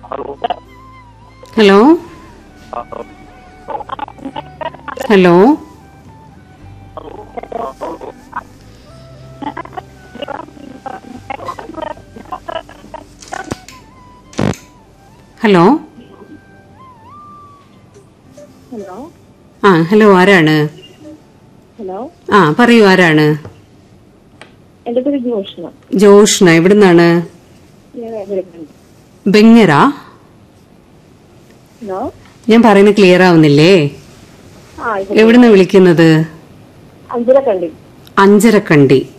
Hello hello hello hello hello ആരാണ്? Hello പറയൂ, ആരാണ്? എന്റെ പേര് ജോഷ്ന. ജോഷ്ന, എവിടുന്നാണ്? ബെങ്ങരാ? ഹലോ, ഞാൻ പറയുന്നത് ക്ലിയർ ആവുന്നില്ലേ? എവിടുന്ന് വിളിക്കുന്നത്? അഞ്ചരക്കണ്ടി. അഞ്ചരക്കണ്ടി.